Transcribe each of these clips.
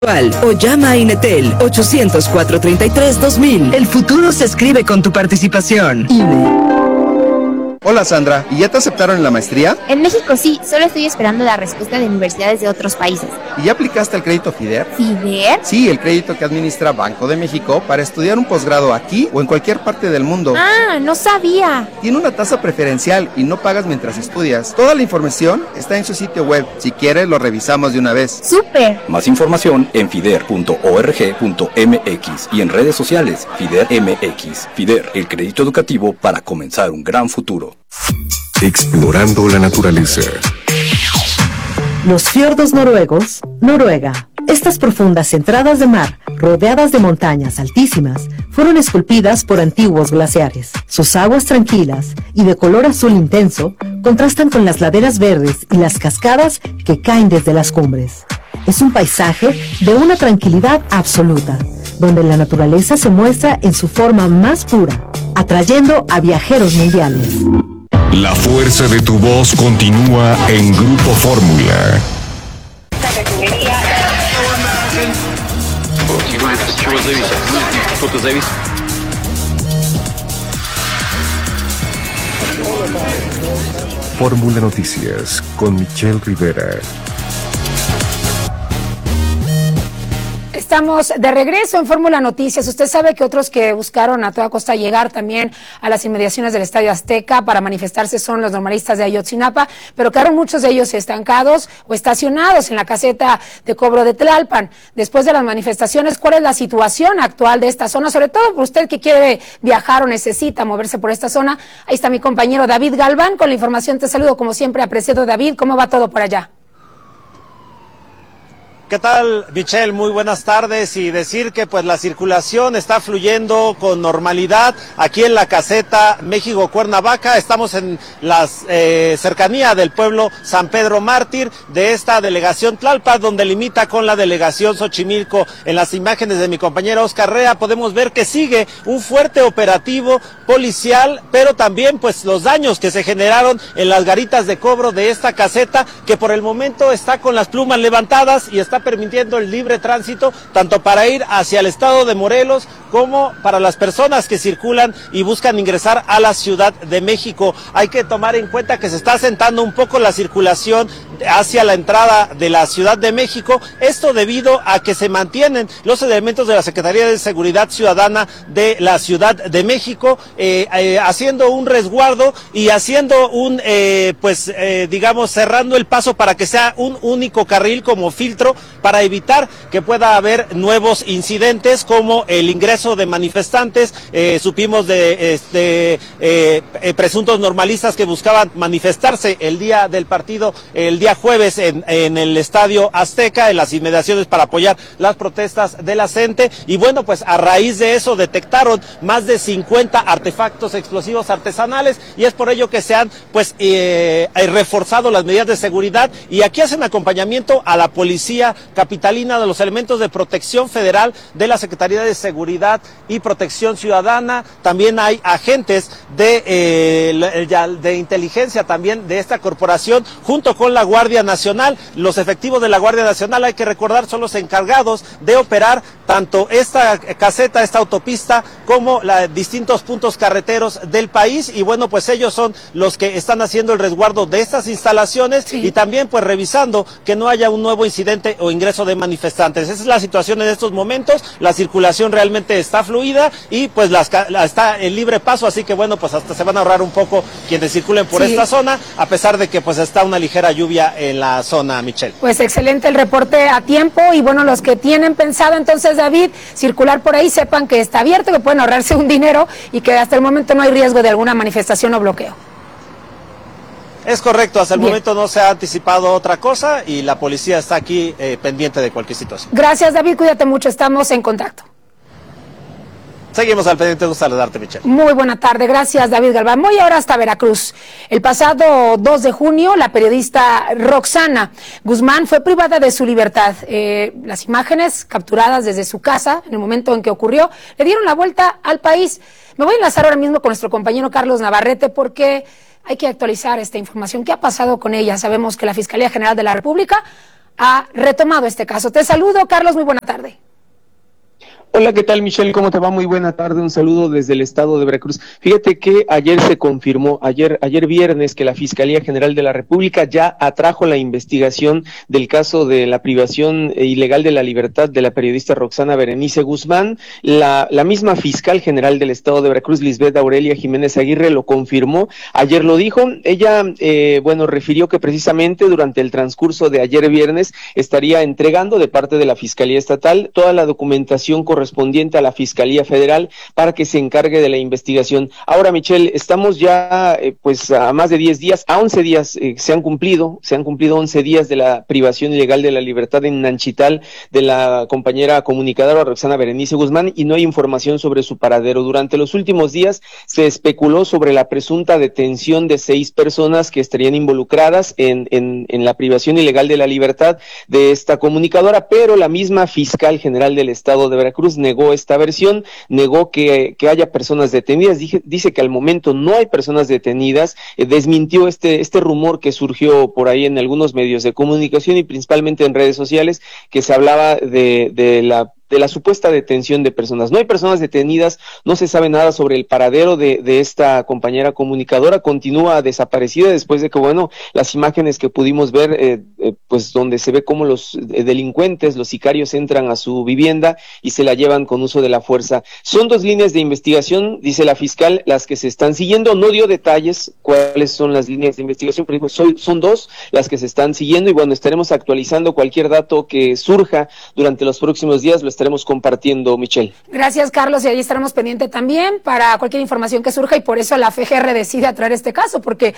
O llama a Inetel 800-433-2000. El futuro se escribe con tu participación. INE. Hola Sandra, ¿y ya te aceptaron en la maestría? En México sí, solo estoy esperando la respuesta de universidades de otros países. ¿Y ya aplicaste el crédito FIDER? ¿FIDER? Sí, el crédito que administra Banco de México para estudiar un posgrado aquí o en cualquier parte del mundo. Ah, no sabía. Tiene una tasa preferencial y no pagas mientras estudias. Toda la información está en su sitio web. Si quieres, lo revisamos de una vez. ¡Súper! Más información en fider.org.mx y en redes sociales FIDER MX. FIDER, el crédito educativo para comenzar un gran futuro. Explorando la naturaleza. Los fiordos noruegos, Noruega. Estas profundas entradas de mar, rodeadas de montañas altísimas, fueron esculpidas por antiguos glaciares. Sus aguas tranquilas y de color azul intenso contrastan con las laderas verdes y las cascadas que caen desde las cumbres. Es un paisaje de una tranquilidad absoluta, donde la naturaleza se muestra en su forma más pura, atrayendo a viajeros mundiales. La fuerza de tu voz continúa en Grupo Fórmula. Fórmula Noticias con Michelle Rivera. Estamos de regreso en Fórmula Noticias. Usted sabe que otros que buscaron a toda costa llegar también a las inmediaciones del Estadio Azteca para manifestarse son los normalistas de Ayotzinapa, pero quedaron muchos de ellos estancados o estacionados en la caseta de cobro de Tlalpan. Después de las manifestaciones, ¿cuál es la situación actual de esta zona? Sobre todo por usted que quiere viajar o necesita moverse por esta zona. Ahí está mi compañero David Galván con la información. Te saludo como siempre, apreciado David. ¿Cómo va todo por allá? ¿Qué tal, Michelle? Muy buenas tardes, y decir que pues la circulación está fluyendo con normalidad aquí en la caseta México-Cuernavaca. Estamos en la cercanía del pueblo San Pedro Mártir de esta delegación Tlalpan, donde limita con la delegación Xochimilco. En las imágenes de mi compañera Oscar Rea podemos ver que sigue un fuerte operativo policial, pero también pues los daños que se generaron en las garitas de cobro de esta caseta, que por el momento está con las plumas levantadas y está permitiendo el libre tránsito tanto para ir hacia el estado de Morelos como para las personas que circulan y buscan ingresar a la Ciudad de México. Hay que tomar en cuenta que se está asentando un poco la circulación hacia la entrada de la Ciudad de México, esto debido a que se mantienen los elementos de la Secretaría de Seguridad Ciudadana de la Ciudad de México haciendo un resguardo y haciendo un digamos cerrando el paso para que sea un único carril como filtro para evitar que pueda haber nuevos incidentes como el ingreso de manifestantes. Supimos de presuntos normalistas que buscaban manifestarse el día del partido, el día jueves en el Estadio Azteca, en las inmediaciones para apoyar las protestas de la gente, y bueno, pues a raíz de eso detectaron más de 50 artefactos explosivos artesanales, y es por ello que se han reforzado las medidas de seguridad, y aquí hacen acompañamiento a la policía capitalina, de los elementos de protección federal de la Secretaría de Seguridad y Protección Ciudadana. También hay agentes de inteligencia también de esta corporación, junto con la Guardia Nacional. Los efectivos de la Guardia Nacional, hay que recordar, son los encargados de operar tanto esta caseta, esta autopista, como distintos puntos carreteros del país, y bueno, pues ellos son los que están haciendo el resguardo de estas instalaciones, sí, y también pues revisando que no haya un nuevo incidente o ingreso de manifestantes. Esa es la situación en estos momentos. La circulación realmente está fluida y pues está en libre paso, así que bueno, pues hasta se van a ahorrar un poco quienes circulen por esta zona, a pesar de que pues está una ligera lluvia en la zona, Michelle. Pues excelente el reporte a tiempo, y bueno, los que tienen pensado entonces, David, circular por ahí, sepan que está abierto, que pueden ahorrarse un dinero y que hasta el momento no hay riesgo de alguna manifestación o bloqueo. Es correcto, hasta el momento no se ha anticipado otra cosa y la policía está aquí pendiente de cualquier situación. Gracias, David, cuídate mucho, estamos en contacto. Seguimos al pendiente, gusto saludarte, Michelle. Muy buena tarde, gracias, David Galván. Voy ahora hasta Veracruz. El pasado 2 de junio, la periodista Roxana Guzmán fue privada de su libertad. Las imágenes capturadas desde su casa, en el momento en que ocurrió, le dieron la vuelta al país. Me voy a enlazar ahora mismo con nuestro compañero Carlos Navarrete, porque hay que actualizar esta información. ¿Qué ha pasado con ella? Sabemos que la Fiscalía General de la República ha retomado este caso. Te saludo, Carlos, muy buena tarde. Hola, ¿qué tal, Michelle? ¿Cómo te va? Muy buena tarde, un saludo desde el estado de Veracruz. Fíjate que ayer se confirmó, ayer viernes, que la Fiscalía General de la República ya atrajo la investigación del caso de la privación ilegal de la libertad de la periodista Roxana Berenice Guzmán. La misma fiscal general del estado de Veracruz, Lisbeth Aurelia Jiménez Aguirre, lo confirmó, ayer lo dijo. Ella, refirió que precisamente durante el transcurso de ayer viernes estaría entregando de parte de la Fiscalía Estatal toda la documentación correspondiente a la Fiscalía Federal para que se encargue de la investigación. Ahora, Michelle, estamos ya a más de 10 días, a 11 días se han cumplido 11 días de la privación ilegal de la libertad en Nanchital de la compañera comunicadora Roxana Berenice Guzmán, y no hay información sobre su paradero. Durante los últimos días se especuló sobre la presunta detención de 6 personas que estarían involucradas en la privación ilegal de la libertad de esta comunicadora, pero la misma fiscal general del estado de Veracruz negó esta versión, negó que haya personas detenidas, dice que al momento no hay personas detenidas, desmintió este rumor que surgió por ahí en algunos medios de comunicación y principalmente en redes sociales, que se hablaba de la supuesta detención de personas. No hay personas detenidas, no se sabe nada sobre el paradero de esta compañera comunicadora, continúa desaparecida después de que, las imágenes que pudimos ver, donde se ve cómo los delincuentes, los sicarios entran a su vivienda y se la llevan con uso de la fuerza. Son 2 líneas de investigación, dice la fiscal, las que se están siguiendo. No dio detalles cuáles son las líneas de investigación, pero son 2 las que se están siguiendo y estaremos actualizando cualquier dato que surja durante los próximos días, lo estaremos compartiendo, Michelle. Gracias, Carlos, y ahí estaremos pendientes también para cualquier información que surja, y por eso la FGR decide atraer este caso, porque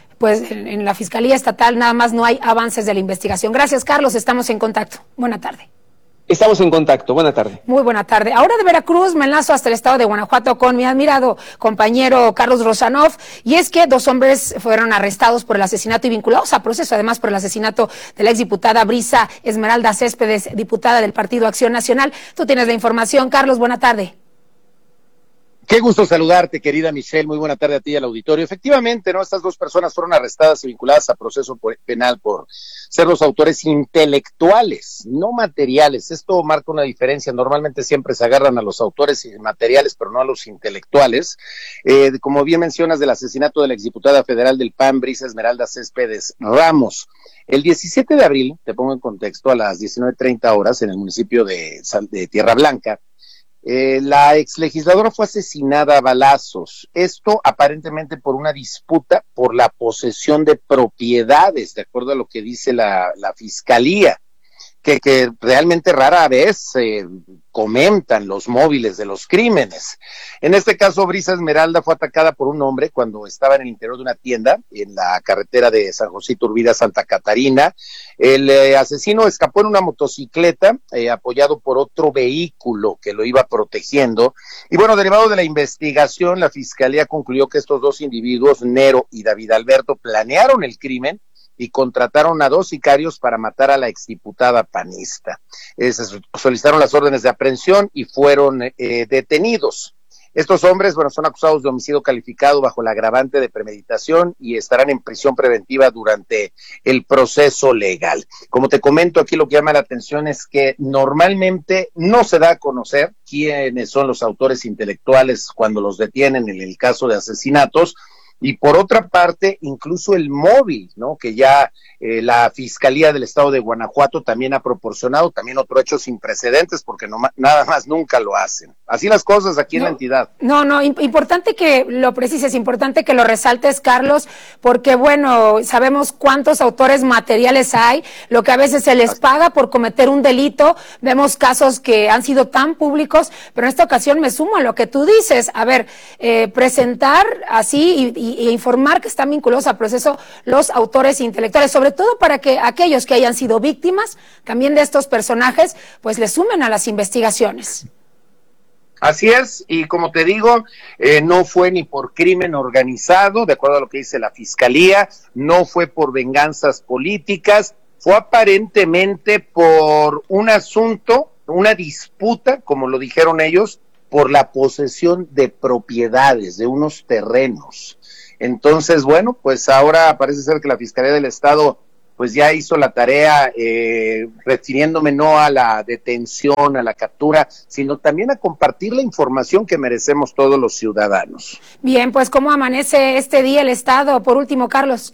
en la Fiscalía Estatal nada más no hay avances de la investigación. Gracias, Carlos, estamos en contacto. Buena tarde. Estamos en contacto. Buena tarde. Muy buena tarde. Ahora de Veracruz me enlazo hasta el estado de Guanajuato con mi admirado compañero Carlos Rosanov, y es que 2 hombres fueron arrestados por el asesinato y vinculados a proceso, además, por el asesinato de la exdiputada Brisa Esmeralda Céspedes, diputada del Partido Acción Nacional. Tú tienes la información, Carlos, buena tarde. Qué gusto saludarte, querida Michelle. Muy buena tarde a ti y al auditorio. Efectivamente, estas 2 personas fueron arrestadas y vinculadas a proceso penal por ser los autores intelectuales, no materiales. Esto marca una diferencia. Normalmente siempre se agarran a los autores materiales, pero no a los intelectuales. Como bien mencionas, del asesinato de la exdiputada federal del PAN, Brisa Esmeralda Céspedes Ramos. El 17 de abril, te pongo en contexto, a las 19:30 horas, en el municipio de Tierra Blanca, la exlegisladora fue asesinada a balazos. Esto aparentemente por una disputa por la posesión de propiedades, de acuerdo a lo que dice la fiscalía, que realmente rara vez comentan los móviles de los crímenes. En este caso, Brisa Esmeralda fue atacada por un hombre cuando estaba en el interior de una tienda en la carretera de San José Iturbide a Santa Catarina. El asesino escapó en una motocicleta apoyado por otro vehículo que lo iba protegiendo. Y derivado de la investigación, la fiscalía concluyó que estos 2 individuos, Nero y David Alberto, planearon el crimen y contrataron a 2 sicarios para matar a la exdiputada panista. Se solicitaron las órdenes de aprehensión y fueron detenidos. Estos hombres, son acusados de homicidio calificado bajo el agravante de premeditación y estarán en prisión preventiva durante el proceso legal. Como te comento, aquí lo que llama la atención es que normalmente no se da a conocer quiénes son los autores intelectuales cuando los detienen en el caso de asesinatos. Y por otra parte, incluso el móvil, que ya la Fiscalía del Estado de Guanajuato también ha proporcionado, también otro hecho sin precedentes, porque nada más nunca lo hacen. Así las cosas aquí en la entidad. Importante que lo precises, importante que lo resaltes, Carlos, porque sabemos cuántos autores materiales hay, lo que a veces se les paga por cometer un delito. Vemos casos que han sido tan públicos, pero en esta ocasión me sumo a lo que tú dices. Presentar así y informar que están vinculados al proceso los autores intelectuales, sobre todo para que aquellos que hayan sido víctimas también de estos personajes, les sumen a las investigaciones. Así es, y como te digo, no fue ni por crimen organizado, de acuerdo a lo que dice la Fiscalía, no fue por venganzas políticas, fue aparentemente por un asunto, una disputa, como lo dijeron ellos, por la posesión de propiedades, de unos terrenos. Entonces, ahora parece ser que la Fiscalía del Estado pues ya hizo la tarea, refiriéndome no a la detención, a la captura, sino también a compartir la información que merecemos todos los ciudadanos. Bien, pues ¿cómo amanece este día el Estado? Por último, Carlos.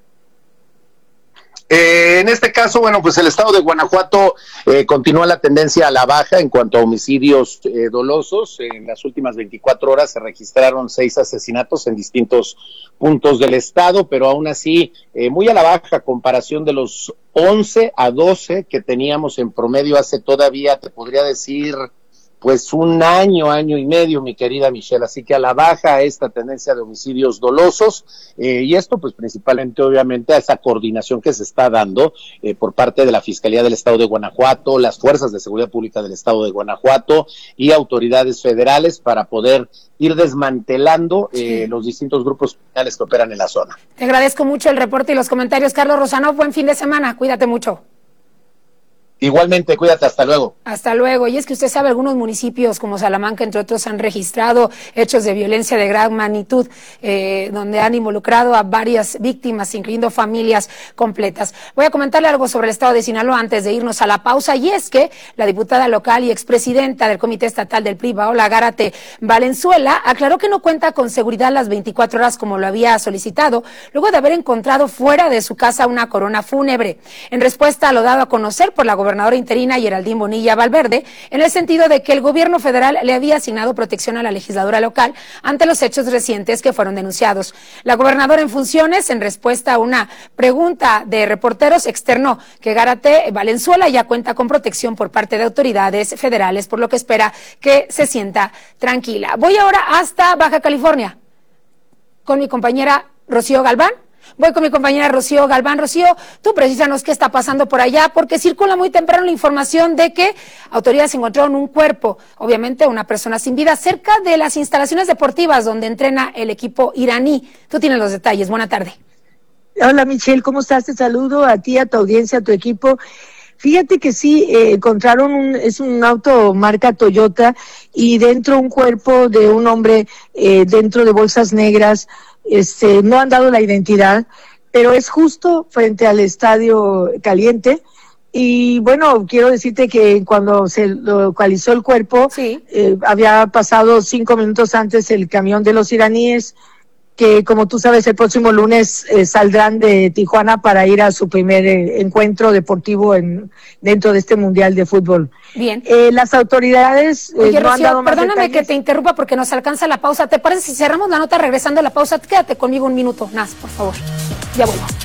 En este caso, bueno, pues el estado de Guanajuato continúa la tendencia a la baja en cuanto a homicidios dolosos. En las últimas 24 horas se registraron 6 asesinatos en distintos puntos del estado, pero aún así muy a la baja a comparación de los 11 a 12 que teníamos en promedio hace todavía, te podría decir, pues un año y medio, mi querida Michelle, así que a la baja esta tendencia de homicidios dolosos, y esto pues principalmente obviamente a esa coordinación que se está dando por parte de la Fiscalía del Estado de Guanajuato, las Fuerzas de Seguridad Pública del Estado de Guanajuato y autoridades federales para poder ir desmantelando los distintos grupos criminales que operan en la zona. Te agradezco mucho el reporte y los comentarios, Carlos Rosano, buen fin de semana, cuídate mucho. Igualmente, cuídate, hasta luego. Hasta luego. Y es que usted sabe, algunos municipios como Salamanca, entre otros, han registrado hechos de violencia de gran magnitud, donde han involucrado a varias víctimas, incluyendo familias completas. Voy a comentarle algo sobre el estado de Sinaloa antes de irnos a la pausa, y es que la diputada local y expresidenta del Comité Estatal del PRI, Paola Gárate Valenzuela, aclaró que no cuenta con seguridad las 24 horas como lo había solicitado, luego de haber encontrado fuera de su casa una corona fúnebre. En respuesta a lo dado a conocer por la gobernadora interina Geraldine Bonilla Valverde, en el sentido de que el gobierno federal le había asignado protección a la legisladora local ante los hechos recientes que fueron denunciados. La gobernadora en funciones, en respuesta a una pregunta de reporteros, externó que Gárate Valenzuela ya cuenta con protección por parte de autoridades federales, por lo que espera que se sienta tranquila. Voy ahora hasta Baja California con mi compañera Rocío Galván. Voy con mi compañera Rocío Galván. Rocío, tú precísanos qué está pasando por allá, porque circula muy temprano la información de que autoridades encontraron un cuerpo, obviamente una persona sin vida, cerca de las instalaciones deportivas donde entrena el equipo iraní. Tú tienes los detalles. Buena tarde. Hola Michelle, ¿cómo estás? Te saludo a ti, a tu audiencia, a tu equipo. Fíjate que sí, encontraron es un auto marca Toyota y dentro un cuerpo de un hombre dentro de bolsas negras. No han dado la identidad, pero es justo frente al Estadio Caliente. Y bueno, quiero decirte que cuando se localizó el cuerpo, sí, había pasado 5 minutos antes el camión de los iraníes, que como tú sabes el próximo lunes saldrán de Tijuana para ir a su primer encuentro deportivo dentro de este Mundial de Fútbol. Bien. Las autoridades Oye, no Rocío, han dado más perdóname detalles. que te interrumpa porque nos alcanza la pausa. ¿Te parece si cerramos la nota regresando a la pausa? Quédate conmigo un minuto, Nas, por favor. Ya vuelvo.